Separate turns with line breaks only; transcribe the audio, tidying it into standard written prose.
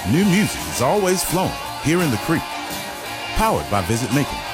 New music is always flowing here in the Creek. Powered by Visit Macon.